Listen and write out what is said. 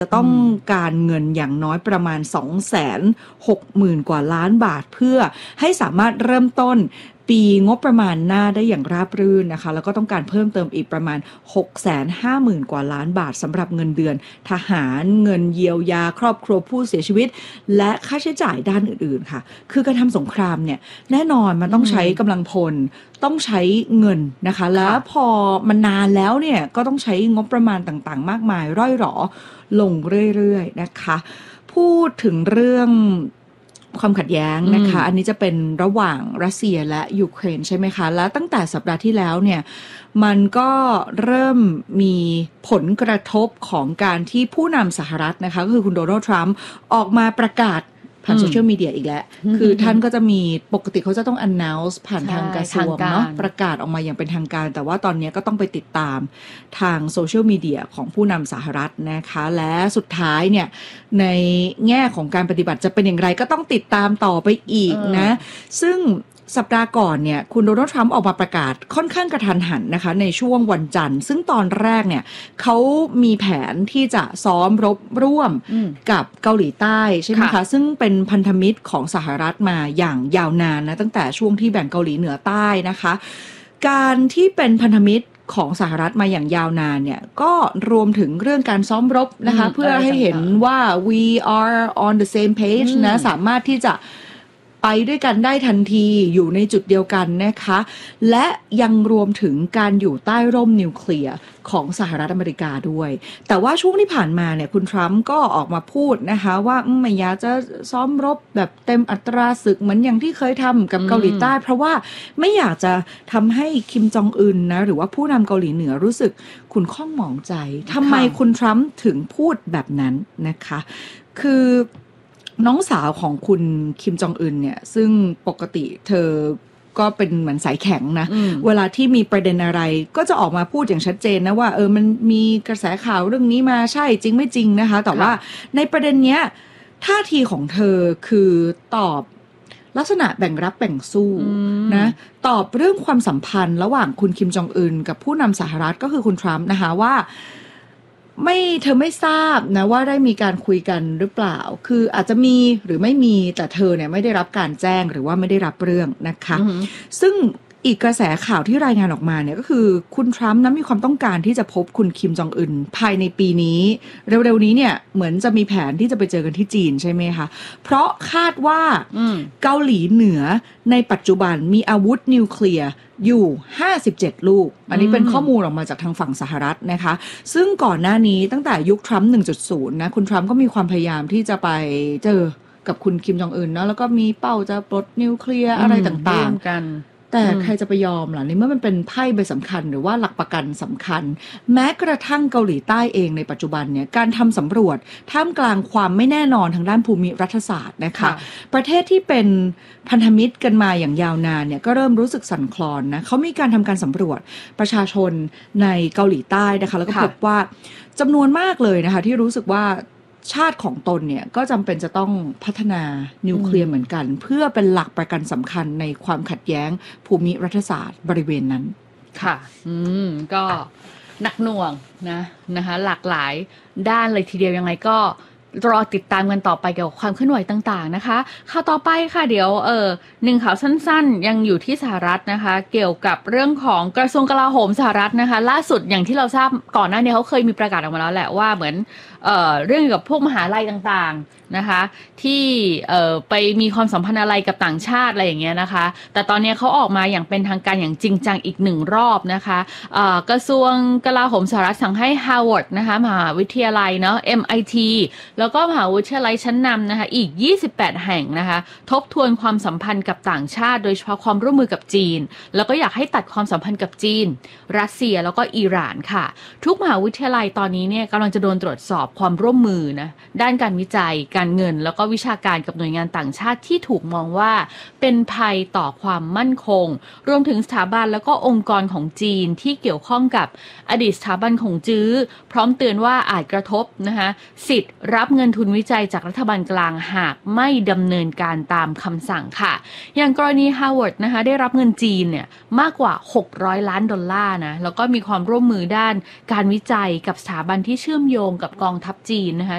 จะต้องการเงินอย่างน้อยประมาณ 260,000 กว่าล้านบาทเพื่อให้สามารถเริ่มต้นปีงบประมาณหน้าได้อย่างราบรื่นนะคะแล้วก็ต้องการเพิ่มเติมอีกประมาณ 650,000 กว่าล้านบาทสำหรับเงินเดือนทหารเงินเยียวยาครอบครัวผู้เสียชีวิตและค่าใช้จ่ายด้านอื่นๆค่ะคือการทำสงครามเนี่ยแน่นอนมันต้องใช้กำลังพลต้องใช้เงินนะคะแล้วพอมันนานแล้วเนี่ยก็ต้องใช้งบประมาณต่างๆมากมายร่อยหรอลงเรื่อยๆนะคะพูดถึงเรื่องความขัดแย้งนะคะอันนี้จะเป็นระหว่างรัสเซียและยูเครนใช่ไหมคะและตั้งแต่สัปดาห์ที่แล้วเนี่ยมันก็เริ่มมีผลกระทบของการที่ผู้นำสหรัฐนะคะก็คือคุณโดนัลด์ทรัมป์ออกมาประกาศผ่านโซเชียลมีเดียอีกแล้วคือท่านก็จะมีปกติเขาจะต้อง announce ผ่านทางกระทรวงเนาะประกาศออกมาอย่างเป็นทางการแต่ว่าตอนนี้ก็ต้องไปติดตามทางโซเชียลมีเดียของผู้นำสหรัฐนะคะและสุดท้ายเนี่ยในแง่ของการปฏิบัติจะเป็นอย่างไรก็ต้องติดตามต่อไปอีกนะซึ่งสัปดาห์ก่อนเนี่ยคุณโดนัลด์ทรัมป์ออกมาประกาศค่อนข้างกระทันหันนะคะในช่วงวันจันทร์ซึ่งตอนแรกเนี่ยเขามีแผนที่จะซ้อมรบร่วมกับเกาหลีใต้ใช่ไหมคะซึ่งเป็นพันธมิตรของสหรัฐมาอย่างยาวนานนะตั้งแต่ช่วงที่แบ่งเกาหลีเหนือใต้นะคะการที่เป็นพันธมิตรของสหรัฐมาอย่างยาวนานเนี่ยก็รวมถึงเรื่องการซ้อมรบนะคะเพื่อให้เห็นว่า we are on the same page นะสามารถที่จะไปด้วยกันได้ทันทีอยู่ในจุดเดียวกันนะคะและยังรวมถึงการอยู่ใต้ร่มนิวเคลียร์ของสหรัฐอเมริกาด้วยแต่ว่าช่วงที่ผ่านมาเนี่ยคุณทรัมป์ก็ออกมาพูดนะคะว่าไม่อยากจะซ้อมรบแบบเต็มอัตราศึกเหมือนอย่างที่เคยทำกับเกาหลีใต้เพราะว่าไม่อยากจะทำให้คิมจองอึนนะหรือว่าผู้นำเกาหลีเหนือรู้สึกขุ่นข้องหมองใจทำไมคุณทรัมป์ถึงพูดแบบนั้นนะคะคือน้องสาวของคุณคิมจองอึนเนี่ยซึ่งปกติเธอก็เป็นเหมือนสายแข็งนะเวลาที่มีประเด็นอะไรก็จะออกมาพูดอย่างชัดเจนนะว่ามันมีกระแสข่าวเรื่องนี้มาใช่จริงไม่จริงนะคะแต่ว่าในประเด็นเนี้ยท่าทีของเธอคือตอบลักษณะแบ่งรับแบ่งสู้นะตอบเรื่องความสัมพันธ์ระหว่างคุณคิมจองอึนกับผู้นำสหรัฐก็คือคุณทรัมป์นะคะว่าเธอไม่ทราบนะว่าได้มีการคุยกันหรือเปล่าคืออาจจะมีหรือไม่มีแต่เธอเนี่ยไม่ได้รับการแจ้งหรือว่าไม่ได้รับเรื่องนะคะซึ่งอีกกระแสข่าวที่รายงานออกมาเนี่ยก็คือคุณทรัมป์นั้นมีความต้องการที่จะพบคุณคิมจองอึนภายในปีนี้เร็วๆนี้เนี่ยเหมือนจะมีแผนที่จะไปเจอกันที่จีนใช่ไหมคะเพราะคาดว่าเกาหลีเหนือในปัจจุบันมีอาวุธนิวเคลียร์อยู่57ลูกอันนี้เป็นข้อมูลออกมาจากทางฝั่งสหรัฐนะคะซึ่งก่อนหน้านี้ตั้งแต่ยุคทรัมป์ 1.0 นะคุณทรัมป์ก็มีความพยายามที่จะไปเจอกับคุณคิมจองอึนเนาะแล้วก็มีเป้าจะปลดนิวเคลียร์อะไรต่างๆกันแต่ใครจะไปยอมล่ะในเมื่อมันเป็นไพ่ใบสำคัญหรือว่าหลักประกันสำคัญแม้กระทั่งเกาหลีใต้เองในปัจจุบันเนี่ยการทำสำรวจท่ามกลางความไม่แน่นอนทางด้านภูมิรัฐศาสตร์นะคะประเทศที่เป็นพันธมิตรกันมาอย่างยาวนานเนี่ยก็เริ่มรู้สึกสั่นคลอนนะเขามีการทำการสำรวจประชาชนในเกาหลีใต้นะคะแล้วก็พบว่าจำนวนมากเลยนะคะที่รู้สึกว่าชาติของตนเนี่ยก็จำเป็นจะต้องพัฒนานิวเคลียร์เหมือนกันเพื่อเป็นหลักประกันสำคัญในความขัดแย้งภูมิรัฐศาสตร์บริเวณนั้นค่ะก็หนักหน่วงนะคะหลากหลายด้านเลยทีเดียวยังไงก็รอติดตามกันต่อไปเกี่ยวกับความเคลื่อนไหวต่างๆนะคะข่าวต่อไปค่ะเดี๋ยวหนึ่งข่าวสั้นๆยังอยู่ที่สหรัฐนะคะเกี่ยวกับเรื่องของกระทรวงกลาโหมสหรัฐนะคะล่าสุดอย่างที่เราทราบก่อนหน้านี้เขาเคยมีประกาศออกมาแล้วแหละว่าเหมือนเรื่องเกี่ยวกับพวกมหาลัยต่างๆนะคะที่ไปมีความสัมพันธ์อะไรกับต่างชาติอะไรอย่างเงี้ยนะคะแต่ตอนนี้เขาออกมาอย่างเป็นทางการอย่างจริงจังอีกหนึ่งรอบนะคะกระทรวงกลาโหมสหรัฐสั่งให้ Harvard นะคะมหาวิทยาลัยเนาะ MIT แล้วก็มหาวิทยาลัยชั้นนำนะคะอีก28แห่งนะคะทบทวนความสัมพันธ์กับต่างชาติโดยเฉพาะความร่วมมือกับจีนแล้วก็อยากให้ตัดความสัมพันธ์กับจีนรัสเซียแล้วก็อิหร่านค่ะทุกมหาวิทยาลัยตอนนี้เนี่ยกำลังจะโดนตรวจสอบความร่วมมือนะด้านการวิจัยการเงินแล้วก็วิชาการกับหน่วยงานต่างชาติที่ถูกมองว่าเป็นภัยต่อความมั่นคงรวมถึงสถาบันแล้วก็องค์กรของจีนที่เกี่ยวข้องกับอดีตสถาบันของจื้อพร้อมเตือนว่าอาจกระทบนะคะสิทธิ์รับเงินทุนวิจัยจากรัฐบาลกลางหากไม่ดำเนินการตามคำสั่งค่ะอย่างกรณี Harvard นะคะได้รับเงินจีนเนี่ยมากกว่า$600 ล้านนะแล้วก็มีความร่วมมือด้านการวิจัยกับสถาบันที่เชื่อมโยงกับกองทัพจีนนะคะ